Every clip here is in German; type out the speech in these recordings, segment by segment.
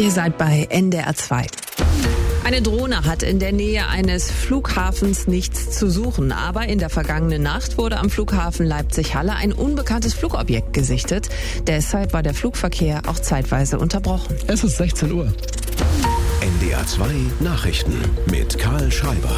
Ihr seid bei NDR 2. Eine Drohne hat in der Nähe eines Flughafens nichts zu suchen. Aber in der vergangenen Nacht wurde am Flughafen Leipzig-Halle ein unbekanntes Flugobjekt gesichtet. Deshalb war der Flugverkehr auch zeitweise unterbrochen. Es ist 16 Uhr. NDR 2 Nachrichten mit Karl Schreiber.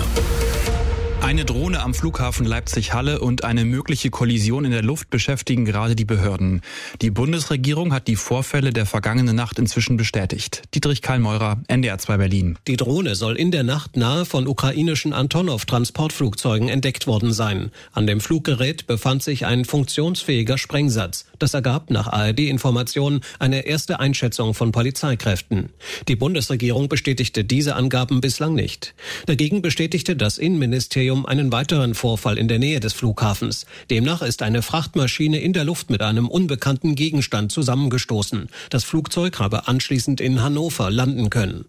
Eine Drohne am Flughafen Leipzig-Halle und eine mögliche Kollision in der Luft beschäftigen gerade die Behörden. Die Bundesregierung hat die Vorfälle der vergangenen Nacht inzwischen bestätigt. Dietrich Kallmeurer, NDR 2 Berlin. Die Drohne soll in der Nacht nahe von ukrainischen Antonov-Transportflugzeugen entdeckt worden sein. An dem Fluggerät befand sich ein funktionsfähiger Sprengsatz. Das ergab nach ARD-Informationen eine erste Einschätzung von Polizeikräften. Die Bundesregierung bestätigte diese Angaben bislang nicht. Dagegen bestätigte das Innenministerium einen weiteren Vorfall in der Nähe des Flughafens. Demnach ist eine Frachtmaschine in der Luft mit einem unbekannten Gegenstand zusammengestoßen. Das Flugzeug habe anschließend in Hannover landen können.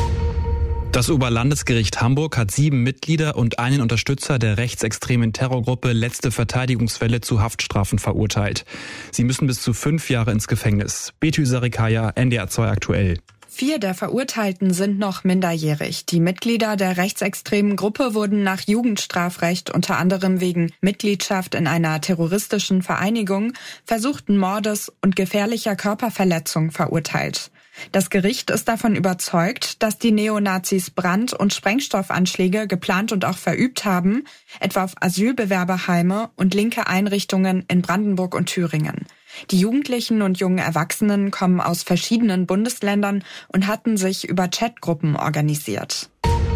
Das Oberlandesgericht Hamburg hat 7 Mitglieder und einen Unterstützer der rechtsextremen Terrorgruppe Letzte Verteidigungswelle zu Haftstrafen verurteilt. Sie müssen bis zu 5 Jahre ins Gefängnis. Betül Sarikaya, NDR 2 aktuell. 4 der Verurteilten sind noch minderjährig. Die Mitglieder der rechtsextremen Gruppe wurden nach Jugendstrafrecht unter anderem wegen Mitgliedschaft in einer terroristischen Vereinigung, versuchten Mordes und gefährlicher Körperverletzung verurteilt. Das Gericht ist davon überzeugt, dass die Neonazis Brand- und Sprengstoffanschläge geplant und auch verübt haben, etwa auf Asylbewerberheime und linke Einrichtungen in Brandenburg und Thüringen. Die Jugendlichen und jungen Erwachsenen kommen aus verschiedenen Bundesländern und hatten sich über Chatgruppen organisiert.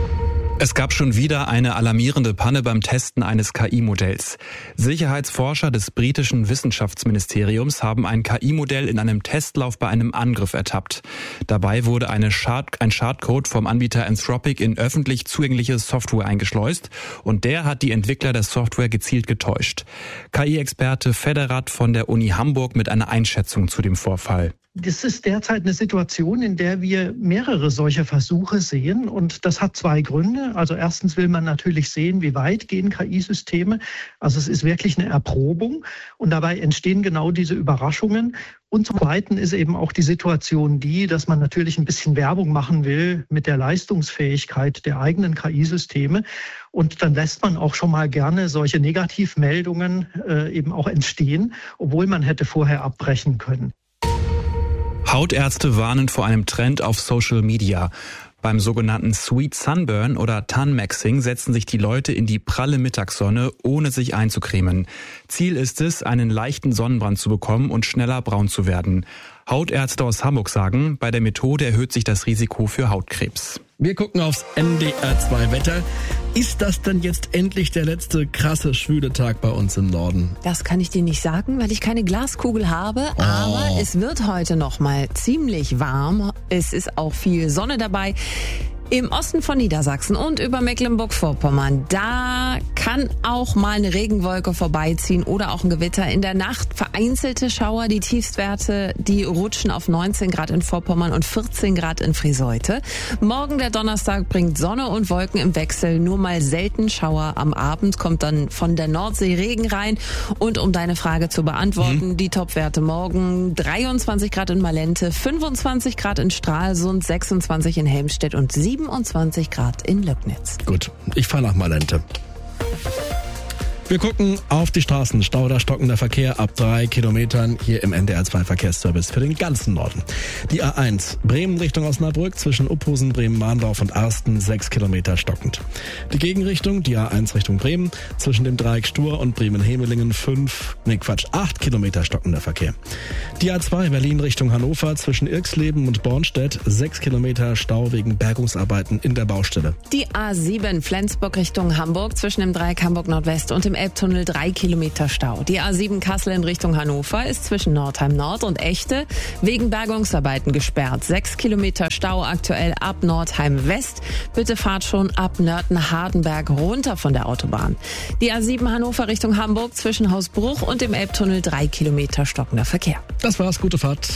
Es gab schon wieder eine alarmierende Panne beim Testen eines KI-Modells. Sicherheitsforscher des britischen Wissenschaftsministeriums haben ein KI-Modell in einem Testlauf bei einem Angriff ertappt. Dabei wurde ein Schadcode vom Anbieter Anthropic in öffentlich zugängliche Software eingeschleust und der hat die Entwickler der Software gezielt getäuscht. KI-Experte Federat von der Uni Hamburg mit einer Einschätzung zu dem Vorfall. Das ist derzeit eine Situation, in der wir mehrere solcher Versuche sehen und das hat 2 Gründe. Also erstens will man natürlich sehen, wie weit gehen KI-Systeme. Also es ist wirklich eine Erprobung und dabei entstehen genau diese Überraschungen. Und zum Zweiten ist eben auch die Situation dass man natürlich ein bisschen Werbung machen will mit der Leistungsfähigkeit der eigenen KI-Systeme. Und dann lässt man auch schon mal gerne solche Negativmeldungen eben auch entstehen, obwohl man hätte vorher abbrechen können. Hautärzte warnen vor einem Trend auf Social Media. Beim sogenannten Sweet Sunburn oder Tan-Maxing setzen sich die Leute in die pralle Mittagssonne, ohne sich einzucremen. Ziel ist es, einen leichten Sonnenbrand zu bekommen und schneller braun zu werden. Hautärzte aus Hamburg sagen, bei der Methode erhöht sich das Risiko für Hautkrebs. Wir gucken aufs NDR 2 Wetter. Ist das denn jetzt endlich der letzte krasse, schwüle Tag bei uns im Norden? Das kann ich dir nicht sagen, weil ich keine Glaskugel habe. Aber es wird heute noch mal ziemlich warm. Es ist auch viel Sonne dabei. Im Osten von Niedersachsen und über Mecklenburg-Vorpommern, da kann auch mal eine Regenwolke vorbeiziehen oder auch ein Gewitter. In der Nacht vereinzelte Schauer, die Tiefstwerte, die rutschen auf 19 Grad in Vorpommern und 14 Grad in Friseute. Morgen, der Donnerstag, bringt Sonne und Wolken im Wechsel, nur mal selten Schauer. Am Abend kommt dann von der Nordsee Regen rein. Und um deine Frage zu beantworten, die Topwerte morgen: 23 Grad in Malente, 25 Grad in Stralsund, 26 in Helmstedt und 27 Grad in Löcknitz. Gut, ich fahre nach Malente. Wir gucken auf die Straßen. Stau oder stockender Verkehr ab 3 Kilometern hier im NDR 2 Verkehrsservice für den ganzen Norden. Die A1 Bremen Richtung Osnabrück zwischen Uphusen, Bremen-Mahndorf und Arsten 6 Kilometer stockend. Die Gegenrichtung, die A1 Richtung Bremen zwischen dem Dreieck Stur und Bremen-Hemelingen 8 Kilometer stockender Verkehr. Die A2 Berlin Richtung Hannover zwischen Irxleben und Bornstedt 6 Kilometer Stau wegen Bergungsarbeiten in der Baustelle. Die A7 Flensburg Richtung Hamburg zwischen dem Dreieck Hamburg Nordwest und dem Elbtunnel 3 Kilometer Stau. Die A7 Kassel in Richtung Hannover ist zwischen Nordheim Nord und Echte wegen Bergungsarbeiten gesperrt. 6 Kilometer Stau aktuell ab Nordheim West. Bitte fahrt schon ab Nörten-Hardenberg runter von der Autobahn. Die A7 Hannover Richtung Hamburg zwischen Hausbruch und dem Elbtunnel 3 Kilometer stockender Verkehr. Das war's, gute Fahrt.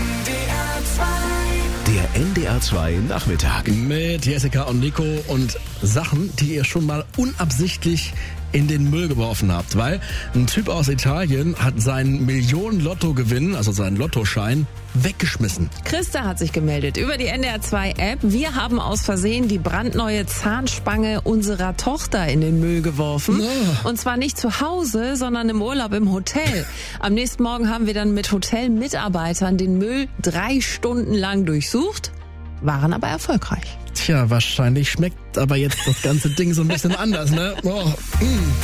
Der NDR 2 Nachmittag. Mit Jessica und Nico und Sachen, die ihr schon mal unabsichtlich in den Müll geworfen habt, weil ein Typ aus Italien hat seinen Millionen-Lottogewinn, also seinen Lottoschein, weggeschmissen. Christa hat sich gemeldet über die NDR 2 App. Wir haben aus Versehen die brandneue Zahnspange unserer Tochter in den Müll geworfen. Ja. Und zwar nicht zu Hause, sondern im Urlaub im Hotel. Am nächsten Morgen haben wir dann mit Hotelmitarbeitern den Müll 3 Stunden lang durchsucht, waren aber erfolgreich. Tja, wahrscheinlich schmeckt aber jetzt das ganze Ding so ein bisschen anders, ne? Oh.